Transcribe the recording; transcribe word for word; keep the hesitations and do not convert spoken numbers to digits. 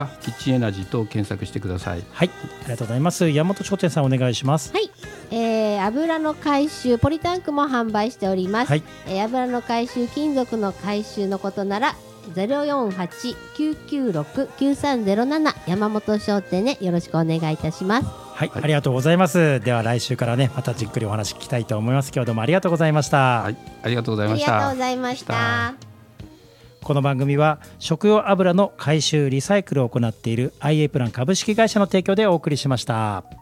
キッチンエナジーと検索してください。 はい、ありがとうございます。山本商店さんお願いします。 はい、えー、油の回収ポリタンクも販売しております。 はい、 えー、油の回収金属の回収のことならゼロよんはち きゅうきゅうろく きゅうさんゼロなな山本商店ね、よろしくお願いいたします。 はい、ありがとうございます。では来週からねまたじっくりお話聞きたいと思います。今日どうもありがとうございました。 はい、ありがとうございありました。 がとうございました。 この番組は食用油の回収リサイクルを行っている アイエー プラン株式会社の提供でお送りしました。